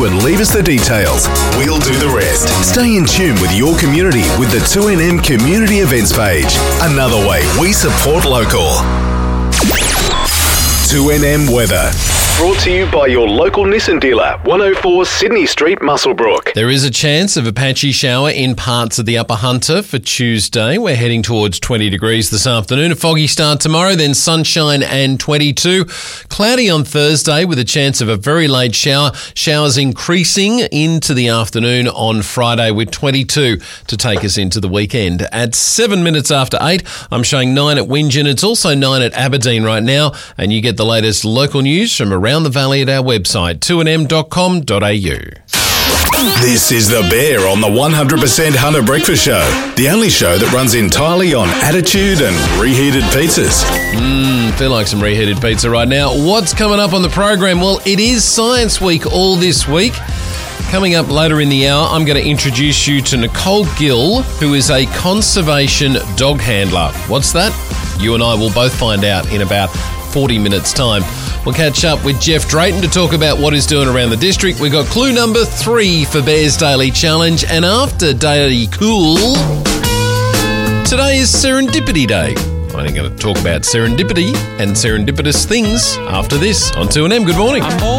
and leave us the details. We'll do the rest. Stay in tune with your community with the 2NM Community Events page. Another way we support local. 2NM Weather. Brought to you by your local Nissan dealer, 104 Sydney Street, Muswellbrook. There is a chance of a patchy shower in parts of the Upper Hunter for Tuesday. We're heading towards 20 degrees this afternoon. A foggy start tomorrow, then sunshine and 22. Cloudy on Thursday with a chance of a very late shower. Showers increasing into the afternoon on Friday with 22 to take us into the weekend. At 7 minutes after 8, I'm showing 9 at Windgen. It's also 9 at Aberdeen right now. And you get the latest local news from around the valley at our website, 2nm.com.au. This is The Bear on the 100% Hunter Breakfast Show, the only show that runs entirely on attitude and reheated pizzas. Feel like some reheated pizza right now. What's coming up on the program? Well, it is Science Week all this week. Coming up later in the hour, I'm going to introduce you to Nicole Gill, who is a conservation dog handler. What's that? You and I will both find out in about 40 minutes' time. We'll catch up with Jeff Drayton to talk about what he's doing around the district. We've got clue number 3 for Bear's Daily Challenge. And after Daily Cool, today is Serendipity Day. I'm going to talk about serendipity and serendipitous things after this on 2NM. Good morning.